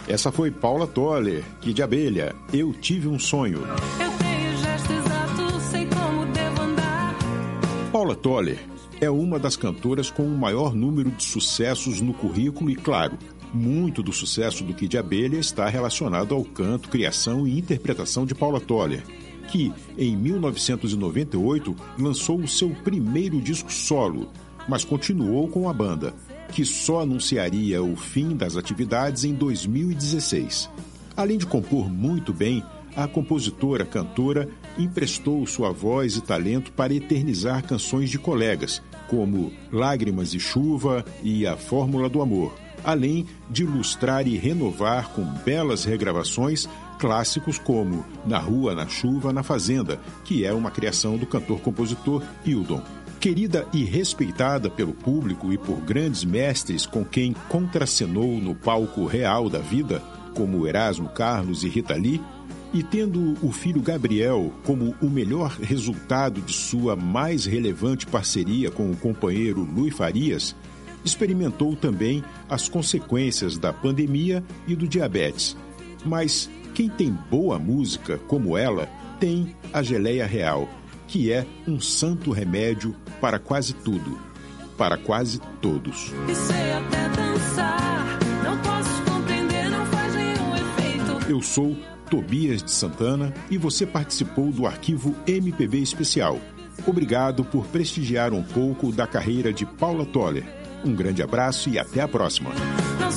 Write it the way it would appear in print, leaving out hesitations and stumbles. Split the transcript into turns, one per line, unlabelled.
Essa foi Paula Toller, Kid Abelha, Eu Tive um Sonho.
Eu tenho gesto exato, sei como devo andar.
Paula Toller é uma das cantoras com o maior número de sucessos no currículo e, claro, muito do sucesso do Kid Abelha está relacionado ao canto, criação e interpretação de Paula Toller, que, em 1998, lançou o seu primeiro disco solo, mas continuou com a banda, que só anunciaria o fim das atividades em 2016. Além de compor muito bem, a compositora-cantora emprestou sua voz e talento para eternizar canções de colegas, como Lágrimas e Chuva e A Fórmula do Amor, além de ilustrar e renovar com belas regravações clássicos como Na Rua, na Chuva, na Fazenda, que é uma criação do cantor-compositor Hildon. Querida e respeitada pelo público e por grandes mestres com quem contracenou no palco real da vida, como Erasmo Carlos e Rita Lee, e tendo o filho Gabriel como o melhor resultado de sua mais relevante parceria com o companheiro Luiz Farias, experimentou também as consequências da pandemia e do diabetes. Mas quem tem boa música como ela tem a Geleia Real, que é um santo remédio para quase tudo, para quase todos.
E sei até dançar, não posso compreender, não faz nenhum efeito.
Eu sou Tobias de Santana e você participou do arquivo MPB Especial. Obrigado por prestigiar um pouco da carreira de Paula Toller. Um grande abraço e até a próxima.